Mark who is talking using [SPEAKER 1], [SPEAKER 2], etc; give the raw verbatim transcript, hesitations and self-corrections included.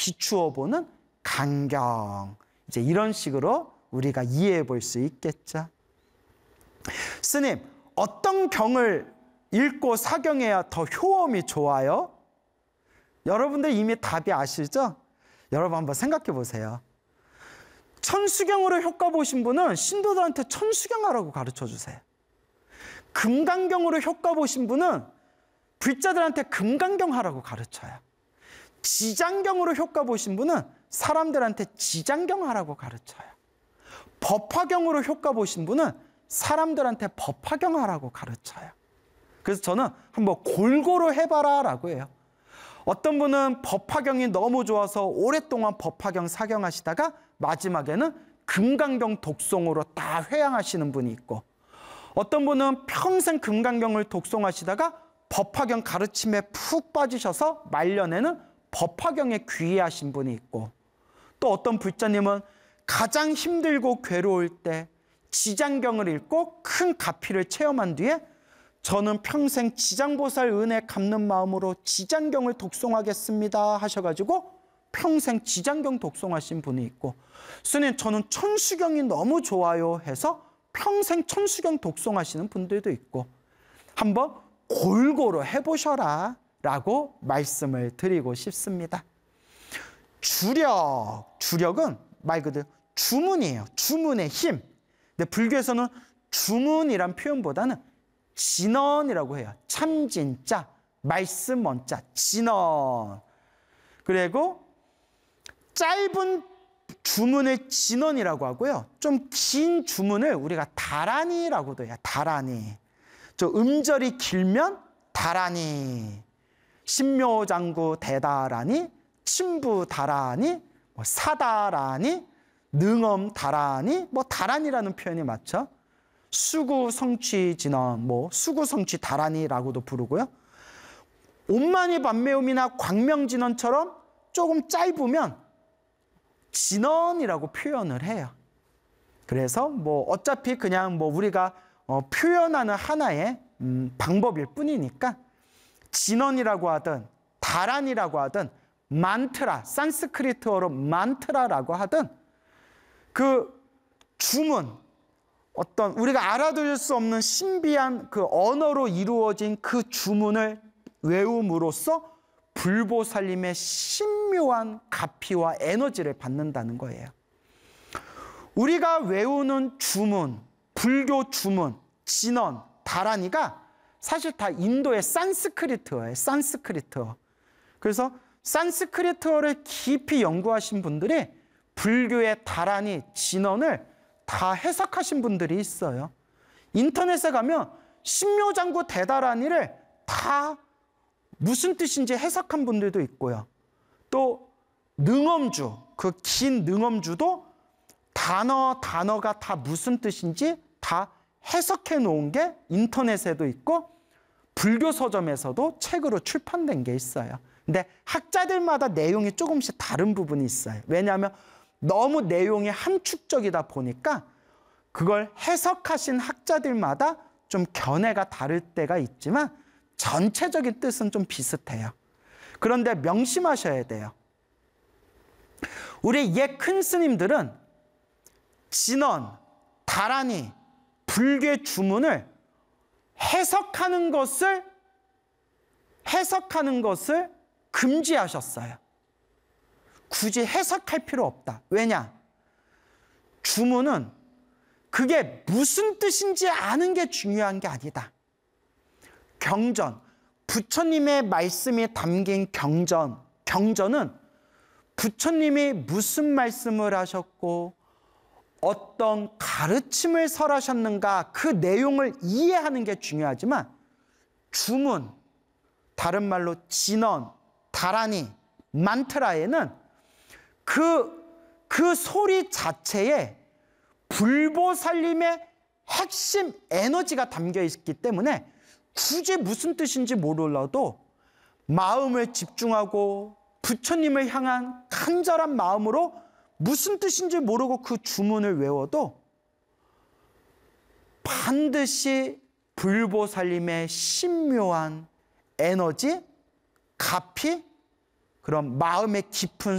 [SPEAKER 1] 비추어 보는 강경. 이제 이런 식으로 우리가 이해해 볼 수 있겠죠. 스님, 어떤 경을 읽고 사경해야 더 효험이 좋아요? 여러분들 이미 답이 아시죠? 여러분 한번 생각해 보세요. 천수경으로 효과 보신 분은 신도들한테 천수경하라고 가르쳐 주세요. 금강경으로 효과 보신 분은 불자들한테 금강경하라고 가르쳐요. 지장경으로 효과 보신 분은 사람들한테 지장경하라고 가르쳐요. 법화경으로 효과 보신 분은 사람들한테 법화경하라고 가르쳐요. 그래서 저는 한번 골고루 해봐라 라고 해요. 어떤 분은 법화경이 너무 좋아서 오랫동안 법화경 사경하시다가 마지막에는 금강경 독송으로 다 회양하시는 분이 있고, 어떤 분은 평생 금강경을 독송하시다가 법화경 가르침에 푹 빠지셔서 말년에는 법화경에 귀의하신 분이 있고, 또 어떤 불자님은 가장 힘들고 괴로울 때 지장경을 읽고 큰 가피를 체험한 뒤에 저는 평생 지장보살 은혜 갚는 마음으로 지장경을 독송하겠습니다 하셔가지고 평생 지장경 독송하신 분이 있고, 스님 저는 천수경이 너무 좋아요 해서 평생 천수경 독송하시는 분들도 있고, 한번 골고루 해보셔라 라고 말씀을 드리고 싶습니다. 주력, 주력은 말 그대로 주문이에요. 주문의 힘. 근데 불교에서는 주문이란 표현보다는 진언이라고 해요. 참진자, 말씀 원자, 진언. 그리고 짧은 주문을 진언이라고 하고요. 좀 긴 주문을 우리가 다라니라고도 해요. 다라니. 저 음절이 길면 다라니. 신묘장구 대다라니, 친부다라니, 뭐 사다라니, 능엄다라니, 뭐 다라니라는 표현이 맞죠? 수구성취진언, 뭐 수구성취다라니라고도 부르고요. 옴마니 반매음이나 광명진언처럼 조금 짧으면 진언이라고 표현을 해요. 그래서 뭐 어차피 그냥 뭐 우리가 어 표현하는 하나의 음 방법일 뿐이니까 진언이라고 하든 다란이라고 하든 만트라, 산스크리트어로 만트라라고 하든 그 주문, 어떤 우리가 알아들을 수 없는 신비한 그 언어로 이루어진 그 주문을 외움으로써 불보살님의 신묘한 가피와 에너지를 받는다는 거예요. 우리가 외우는 주문, 불교 주문, 진언, 다라니가 사실 다 인도의 산스크리트어예요. 산스크리트어. 그래서 산스크리트어를 깊이 연구하신 분들이 불교의 다라니, 진언을 다 해석하신 분들이 있어요. 인터넷에 가면 신묘장구 대다라니를 다 무슨 뜻인지 해석한 분들도 있고요. 또 능엄주, 그 긴 능엄주도 단어 단어가 다 무슨 뜻인지 다 해석해 놓은 게 인터넷에도 있고 불교 서점에서도 책으로 출판된 게 있어요. 근데 학자들마다 내용이 조금씩 다른 부분이 있어요. 왜냐하면 너무 내용이 함축적이다 보니까 그걸 해석하신 학자들마다 좀 견해가 다를 때가 있지만 전체적인 뜻은 좀 비슷해요. 그런데 명심하셔야 돼요. 우리 옛 큰 스님들은 진언, 다라니, 불교의 주문을 해석하는 것을 해석하는 것을 금지하셨어요. 굳이 해석할 필요 없다. 왜냐? 주문은 그게 무슨 뜻인지 아는 게 중요한 게 아니다. 경전, 부처님의 말씀이 담긴 경전, 경전은 부처님이 무슨 말씀을 하셨고 어떤 가르침을 설하셨는가 그 내용을 이해하는 게 중요하지만 주문, 다른 말로 진언, 다라니, 만트라에는 그, 그 소리 자체에 불보살님의 핵심 에너지가 담겨 있기 때문에 굳이 무슨 뜻인지 몰라도 마음을 집중하고 부처님을 향한 간절한 마음으로 무슨 뜻인지 모르고 그 주문을 외워도 반드시 불보살님의 신묘한 에너지, 가피, 그런 마음의 깊은